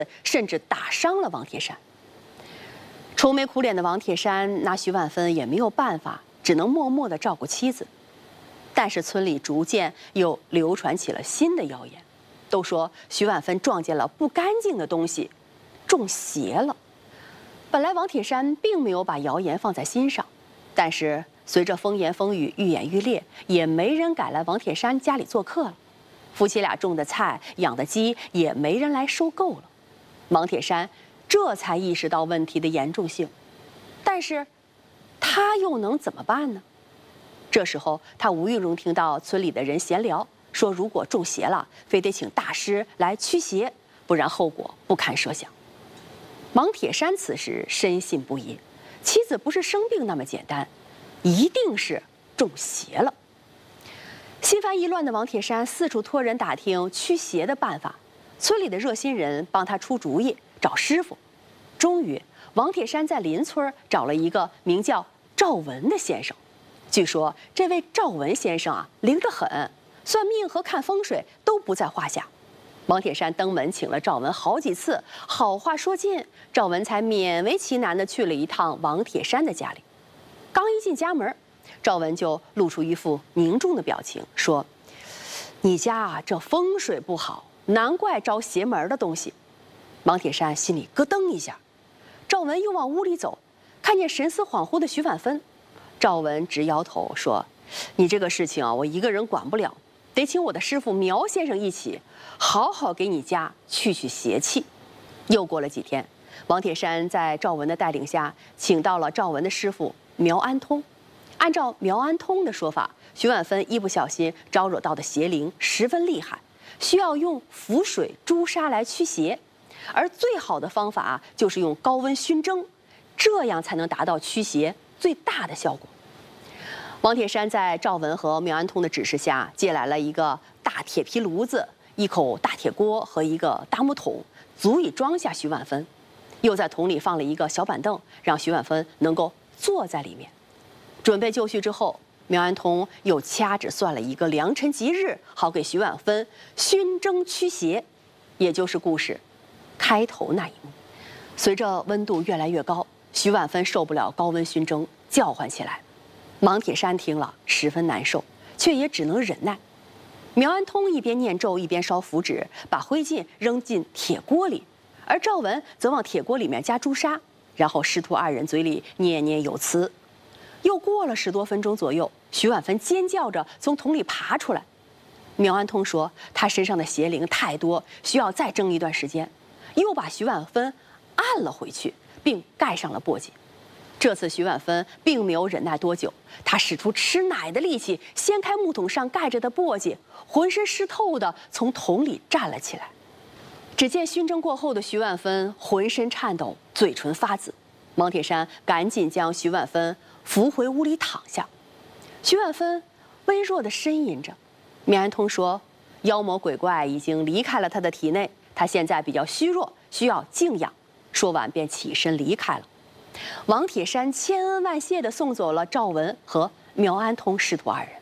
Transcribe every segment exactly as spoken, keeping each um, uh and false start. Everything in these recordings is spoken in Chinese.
甚至打伤了王铁山。愁眉苦脸的王铁山拿徐万芬也没有办法，只能默默地照顾妻子。但是村里逐渐又流传起了新的谣言，都说徐万芬撞见了不干净的东西，中邪了。本来王铁山并没有把谣言放在心上，但是随着风言风语愈演愈烈，也没人敢来王铁山家里做客了。夫妻俩种的菜、养的鸡也没人来收购了。王铁山这才意识到问题的严重性，但是他又能怎么办呢？这时候，他无意中听到村里的人闲聊，说如果中邪了，非得请大师来驱邪，不然后果不堪设想。王铁山此时深信不疑，妻子不是生病那么简单，一定是中邪了。心烦意乱的王铁山四处托人打听驱邪的办法，村里的热心人帮他出主意，找师傅。终于，王铁山在邻村找了一个名叫赵文的先生。据说这位赵文先生啊，灵得很，算命和看风水都不在话下。王铁山登门请了赵文好几次，好话说尽，赵文才勉为其难地去了一趟王铁山的家里。刚一进家门，赵文就露出一副凝重的表情，说：“你家啊，这风水不好，难怪招邪门的东西。”王铁山心里咯噔一下。赵文又往屋里走，看见神思恍惚的徐婉芬。赵文直摇头说：“你这个事情啊，我一个人管不了，得请我的师傅苗先生一起，好好给你家去去邪气。”又过了几天，王铁山在赵文的带领下，请到了赵文的师傅苗安通。按照苗安通的说法，徐婉芬一不小心招惹到的邪灵十分厉害，需要用符水、朱砂来驱邪，而最好的方法就是用高温熏蒸，这样才能达到驱邪最大的效果。王铁山在赵文和苗安通的指示下，借来了一个大铁皮炉子、一口大铁锅和一个大木桶，足以装下徐婉芬。又在桶里放了一个小板凳，让徐婉芬能够坐在里面。准备就绪之后，苗安通又掐指算了一个良辰吉日，好给徐婉芬熏蒸驱邪，也就是故事开头那一幕。随着温度越来越高，徐婉芬受不了高温熏蒸，叫唤起来。王铁山听了十分难受，却也只能忍耐。苗安通一边念咒一边烧符纸，把灰烬扔进铁锅里，而赵文则往铁锅里面加朱砂，然后师徒二人嘴里念念有词。又过了十多分钟左右，徐婉芬尖叫着从桶里爬出来。苗安通说他身上的邪灵太多，需要再蒸一段时间，又把徐婉芬按了回去，并盖上了簸箕。这次徐婉芬并没有忍耐多久，她使出吃奶的力气，掀开木桶上盖着的簸箕，浑身湿透的从桶里站了起来。只见熏蒸过后的徐婉芬浑身颤抖，嘴唇发紫。王铁山赶紧将徐婉芬扶回屋里躺下。徐婉芬微弱地呻吟着。苗安通说，妖魔鬼怪已经离开了她的体内，她现在比较虚弱，需要静养。说完便起身离开了。王铁山千恩万谢地送走了赵文和苗安通师徒二人。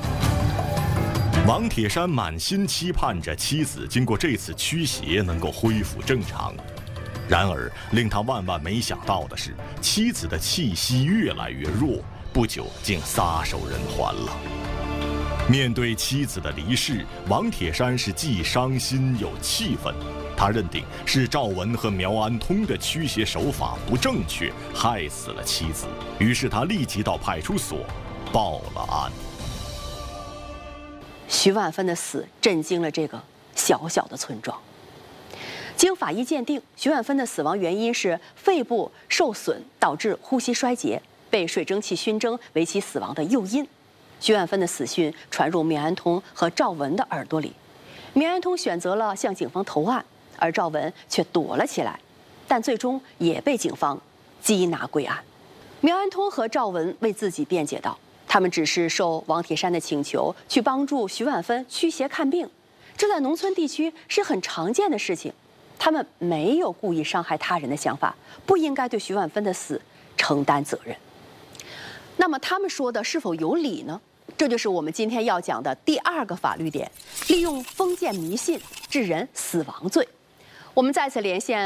王铁山满心期盼着妻子经过这次驱邪能够恢复正常，然而令他万万没想到的是，妻子的气息越来越弱，不久竟撒手人寰了。面对妻子的离世，王铁山是既伤心又气愤。他认定是赵文和苗安通的驱邪手法不正确，害死了妻子。于是他立即到派出所报了案。 徐婉芬的死震惊了这个小小的村庄。经法医鉴定，徐婉芬的死亡原因是肺部受损导致呼吸衰竭，被水蒸气熏蒸为其死亡的诱因。徐婉芬的死讯传入苗安通和赵文的耳朵里，苗安通选择了向警方投案，而赵文却躲了起来，但最终也被警方缉拿归案。苗安通和赵文为自己辩解道，他们只是受王铁山的请求去帮助徐婉芬驱邪看病，这在农村地区是很常见的事情，他们没有故意伤害他人的想法，不应该对徐婉芬的死承担责任。那么他们说的是否有理呢？这就是我们今天要讲的第二个法律点，利用封建迷信致人死亡罪。 我们再次连线